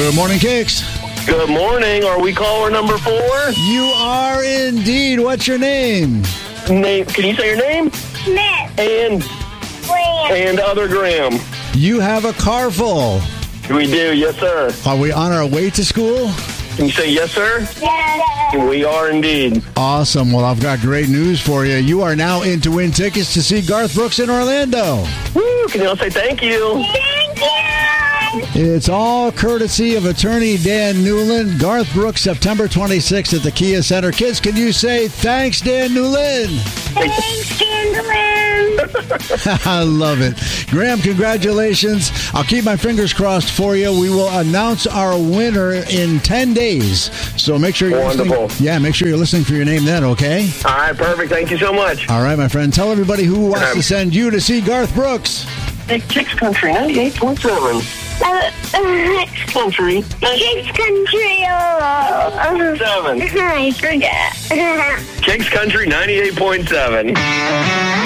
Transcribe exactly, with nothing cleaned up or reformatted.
Good morning, Kicks. Good morning. Are we caller number four? You are indeed. What's your name? Name? Can you say your name? Smith. And Graham. and other Graham. You have a car full. We do, yes, sir. Are we on our way to school? Can you say yes, sir? Yes. We are indeed. Awesome. Well, I've got great news for you. You are now in to win tickets to see Garth Brooks in Orlando. Woo! Can you all say thank you? Thank you. It's all courtesy of attorney Dan Newland. Garth Brooks, September twenty-sixth at the Kia Center. Kids, can you say thanks, Dan Newland? Thanks, Gentlemen. I love it. Graham, congratulations. I'll keep my fingers crossed for you. We will announce our winner in ten days. So make sure you're Wonderful. listening. Yeah, make sure you're listening for your name then, okay? All right, perfect. Thank you so much. All right, my friend. Tell everybody who wants to send you to see Garth Brooks. Hey, Kicks Country ninety-eight point seven. Uh, uh, Country. Kicks Country. Oh, Seven. I forgot. Kicks Country ninety-eight point seven.